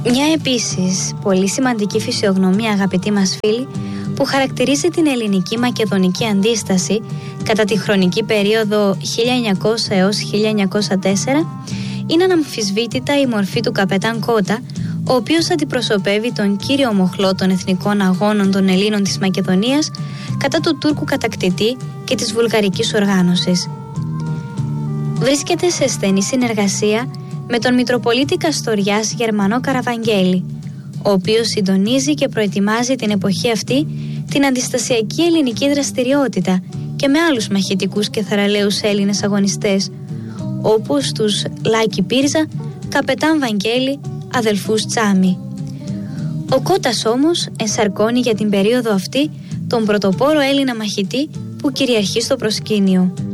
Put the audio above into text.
Μια επίσης πολύ σημαντική φυσιογνωμία, αγαπητοί μας φίλοι, που χαρακτηρίζει την ελληνική μακεδονική αντίσταση κατά τη χρονική περίοδο 1900 έως 1904, είναι αναμφισβήτητα η μορφή του καπετάν Κότα, ο οποίος αντιπροσωπεύει τον κύριο μοχλό των εθνικών αγώνων των Ελλήνων της Μακεδονίας κατά του Τούρκου κατακτητή και της βουλγαρικής οργάνωσης. Βρίσκεται σε στενή συνεργασία με τον Μητροπολίτη Καστοριάς Γερμανό Καραβαγγέλη, ο οποίος συντονίζει και προετοιμάζει την εποχή αυτή την αντιστασιακή ελληνική δραστηριότητα και με άλλους μαχητικούς και θαραλέους Έλληνες αγωνιστές, όπως τους Λάκη Πύρζα, Καπετάν Βαγγέλη, αδελφούς Τσάμι. Ο Κώτας όμως ενσαρκώνει για την περίοδο αυτή τον πρωτοπόρο Έλληνα μαχητή που κυριαρχεί στο προσκήνιο.